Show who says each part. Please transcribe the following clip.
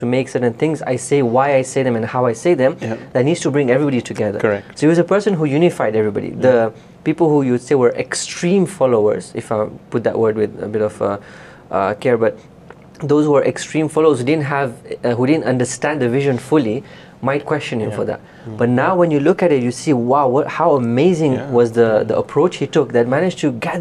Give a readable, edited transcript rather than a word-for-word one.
Speaker 1: to make certain things, I say why I say them and how I say them, that needs to bring everybody together.
Speaker 2: Correct.
Speaker 1: So he was a person who unified everybody. The people who you would say were extreme followers, if I put that word with a bit of care, but those who are extreme followers who didn't understand the vision fully might question him for that. But now when you look at it, you see, wow, how amazing was the approach he took that managed to gather